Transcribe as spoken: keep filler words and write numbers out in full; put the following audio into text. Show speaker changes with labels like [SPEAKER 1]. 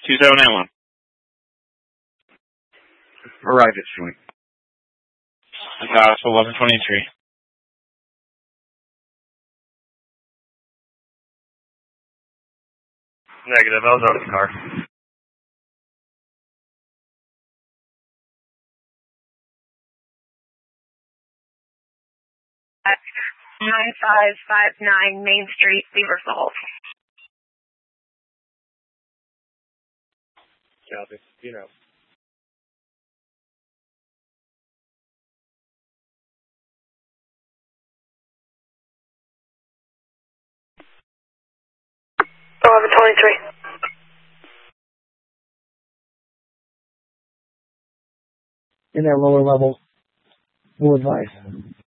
[SPEAKER 1] two seven eight one.
[SPEAKER 2] Arrive at joint.
[SPEAKER 1] Dallas eleven twenty-three.
[SPEAKER 3] Negative, I was out of the car.
[SPEAKER 4] nine five five nine Main Street, Beaver Falls.
[SPEAKER 3] Copy. You know.
[SPEAKER 4] eleven twenty-three.
[SPEAKER 5] In that lower level, we'll advise.